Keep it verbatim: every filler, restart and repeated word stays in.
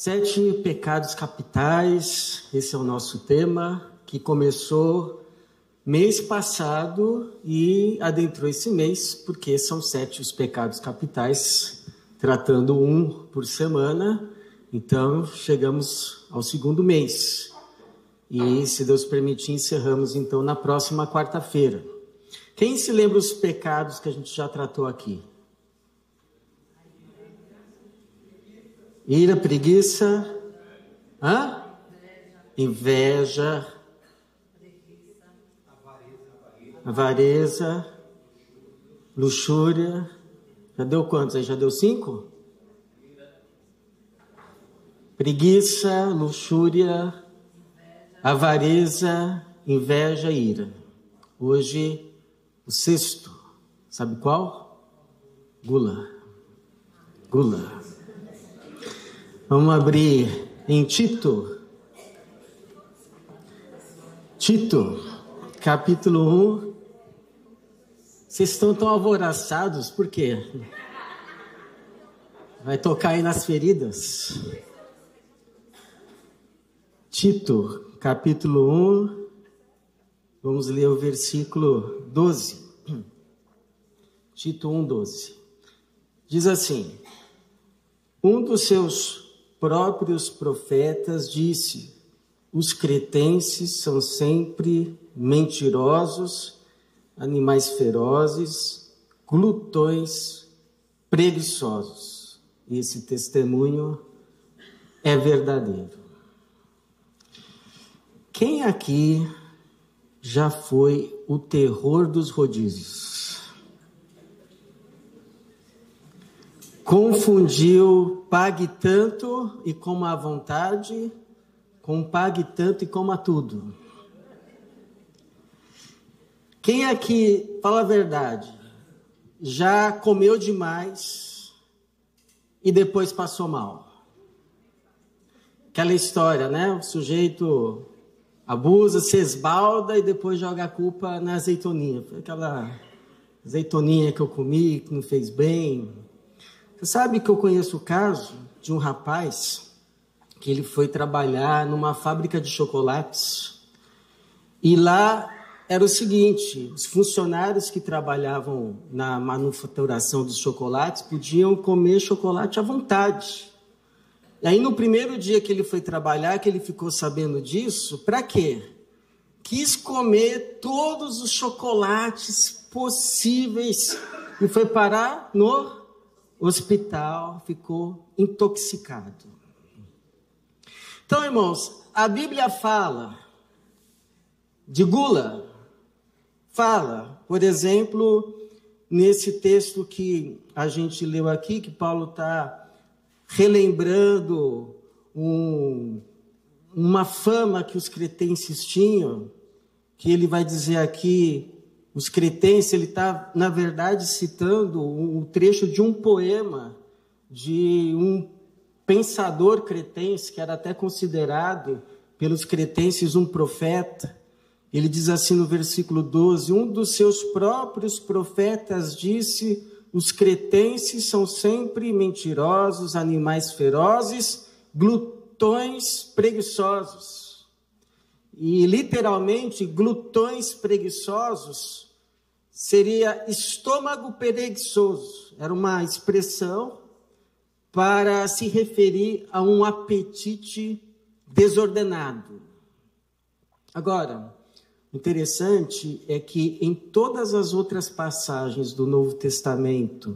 Sete pecados capitais, esse é o nosso tema, que começou mês passado e adentrou esse mês, porque são sete os pecados capitais, tratando um por semana. Então, chegamos ao segundo mês. E, se Deus permitir, encerramos então na próxima quarta-feira. Quem se lembra os pecados que a gente já tratou aqui? Ira, preguiça, hã? Inveja, avareza, luxúria. Já deu quantos aí? Já deu cinco? Preguiça, luxúria, avareza, inveja e ira. Hoje, o sexto. Sabe qual? Gula. Gula. Vamos abrir em Tito. Tito, capítulo um. Vocês estão tão alvoroçados, por quê? Vai tocar aí nas feridas. Tito, capítulo um. Vamos ler o versículo doze. Tito um, doze. Diz assim: um dos seus próprios profetas disse: os cretenses são sempre mentirosos, animais ferozes, glutões, preguiçosos. Esse testemunho é verdadeiro. Quem aqui já foi o terror dos rodízios? Confundiu pague tanto e coma à vontade com pague tanto e coma tudo. Quem aqui, fala a verdade, já comeu demais e depois passou mal? Aquela história, né? O sujeito abusa, se esbalda e depois joga a culpa na azeitoninha. Foi aquela azeitoninha que eu comi, que não fez bem. Você sabe que eu conheço o caso de um rapaz que ele foi trabalhar numa fábrica de chocolates e lá era o seguinte: os funcionários que trabalhavam na manufaturação dos chocolates podiam comer chocolate à vontade. E aí no primeiro dia que ele foi trabalhar, que ele ficou sabendo disso, para quê? Quis comer todos os chocolates possíveis e foi parar no hospital, ficou intoxicado. Então, irmãos, a Bíblia fala de gula. Fala, por exemplo, nesse texto que a gente leu aqui, que Paulo está relembrando um, uma fama que os cretenses tinham, que ele vai dizer aqui. Os cretenses, ele está, na verdade, citando um trecho de um poema de um pensador cretense, que era até considerado pelos cretenses um profeta. Ele diz assim no versículo doze: um dos seus próprios profetas disse: os cretenses são sempre mentirosos, animais ferozes, glutões preguiçosos. E, literalmente, glutões preguiçosos seria estômago preguiçoso. Era uma expressão para se referir a um apetite desordenado. Agora, o interessante é que em todas as outras passagens do Novo Testamento